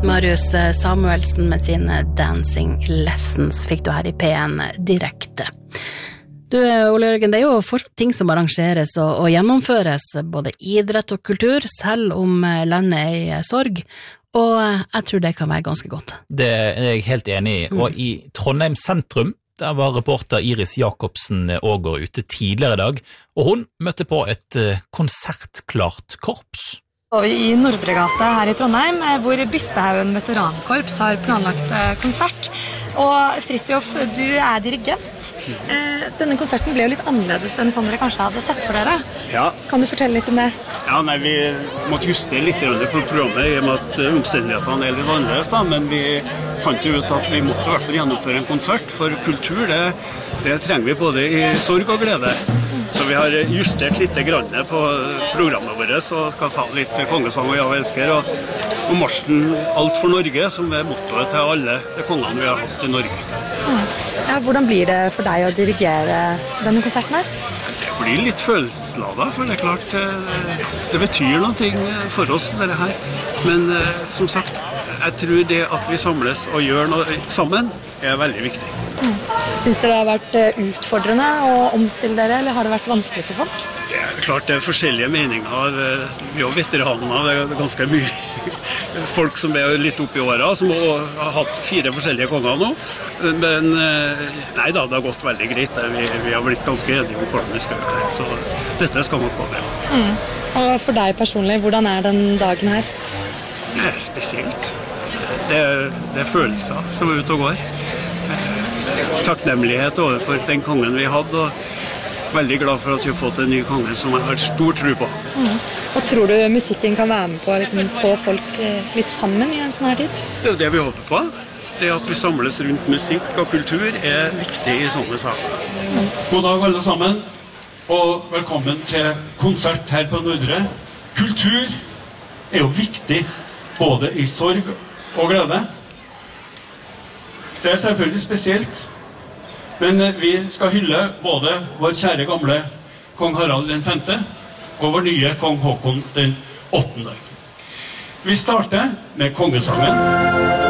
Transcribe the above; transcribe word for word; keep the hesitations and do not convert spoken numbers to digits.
Marius Samuelsen med sine Dancing Lessons fikk du her i P en direkte. Du, Ole Jørgen, det er jo fortsatt ting som arrangeres og, og gjennomføres, både idrett og kultur, selv om landet er i sorg, og jeg tror det kan være ganske godt. Det er jeg helt enig i, og i Trondheim sentrum, der var reporter Iris Jakobsen Ågård ute tidligere i dag, og hun møtte på et konsertklart korps. Og vi i Nordregate her i Trondheim, hvor Bispehaugen Veterankorps har planlagt konsert. Og Fridtjof, du er dirigent. Denne konserten ble jo litt annerledes enn sånn dere kanskje hadde sett for dere. Ja. Kan du fortelle litt om det? Ja, nei, vi måtte justere litt på programmet i og med at omstendighetene er litt annerledes, da, men vi fant jo ut at vi måtte i hvert fall gjennomføre en konsert, for kultur, det, det trenger vi både i sorg og glede. Så vi har justert litt grann på programmet vårt, så skal vi ha litt kongesang og ja, vi elsker, og, og marsjen Alt for Norge, som er mottoet til alle de kongene vi har hatt i Norge. Mm. Ja, hvordan blir det for deg å dirigere denne konserten her? Det blir litt følelsesladet, for det er klart, det betyr noe for oss, dette her. Men som sagt, jeg tror det at vi samles og gjør noe sammen er veldig viktig. Mm. Synes dere det har vært utfordrende å omstille dere, eller har det vært vanskelig for folk? Det er klart det er forskjellige meninger. Vi er veteraner, det er ganske mye folk som er litt oppe i året, som har hatt fire forskjellige konger nå. Men nei da, det har gått veldig greit. Vi, vi har blitt ganske enige om hvordan vi skal gjøre det. Så dette skal nok gå bra. Mm. Og for deg personlig, hvordan er den dagen her? Det er spesielt. Det er, det er følelser som er ute og går. Takknemlighet overfor den kongen vi hadde, og veldig glad for at vi har fått en ny konge som jeg har stor tro på. Mm. Og tror du musikken kan være med på å liksom, få folk litt sammen i en sånn her tid? Det er det vi håper på. Det at vi samles rundt musikk og kultur er viktig i sånne saker. Mm. God dag alle sammen, og velkommen til konsert her på Nordre. Kultur er jo viktig både i sorg og glede. Det er selvfølgelig spesielt, men vi skal hylle både vår kjære gamle kong Harald den femte og vår nye kong Håkon den åttende. Vi starter med kongesangen.